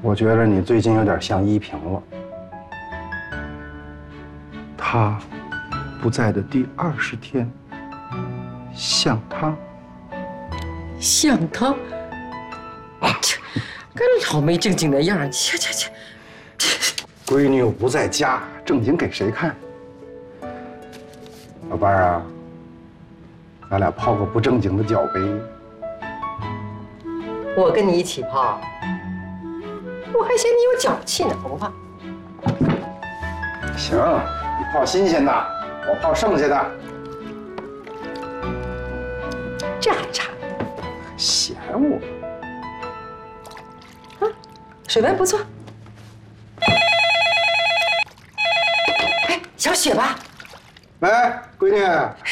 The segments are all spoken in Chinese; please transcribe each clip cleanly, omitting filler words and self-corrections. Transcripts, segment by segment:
我觉得你最近有点像依萍了。他不在的第20天，像他， 像他，跟老没正经的样儿，切。 闺女又不在家，正经给谁看？老伴儿啊，咱俩泡个不正经的脚呗。 我跟你一起泡，我还嫌你有脚气呢，不怕。 行，你泡新鲜的，我泡剩下的。 这还差？ 嫌我？ 啊，水温不错。哎，小雪吧？ 喂，闺女。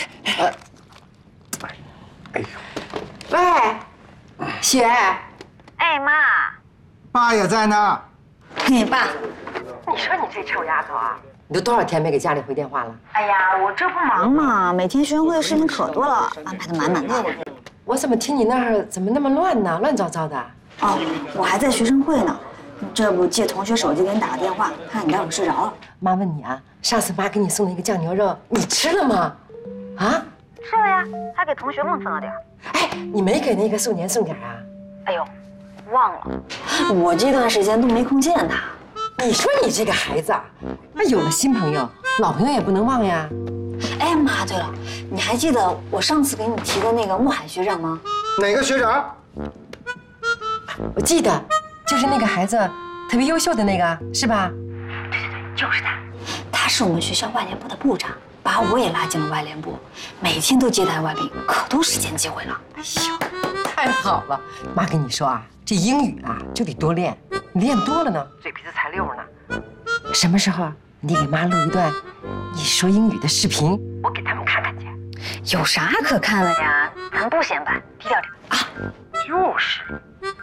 哎呦， 喂，雪。 哎妈， 爸也在呢。 嘿爸， 你说你这臭丫头啊，你都多少天没给家里回电话了？ 哎呀，我这不忙嘛，每天学生会的事情可多了，安排的满满的。 我怎么听你那儿怎么那么乱呢？乱糟糟的。 哦，我还在学生会呢，这不借同学手机给你打个电话，看看你待会儿睡着了。 妈问你啊，上次妈给你送的一个酱牛肉，你吃了吗？啊？ 吃了呀，还给同学们分了点儿。 哎，你没给那个送年送点啊？ 哎呦，忘了，我这段时间都没空见他。 你说你这个孩子啊，那有了新朋友，老朋友也不能忘呀。 哎妈，对了，你还记得我上次给你提的那个慕海学长吗？ 哪个学长？ 我记得，就是那个孩子，特别优秀的那个，是吧？ 对，就是他。他是我们学校外联部的部长，把我也拉进了外联部，每天都接待外宾，可多时间机会了。 哎呦，太好了！妈跟你说啊，这英语啊就得多练，你练多了呢，嘴皮子才溜呢。什么时候你给妈录一段你说英语的视频，我给他们看看去。 有啥可看的呀？咱不显摆，低调点啊。 就是。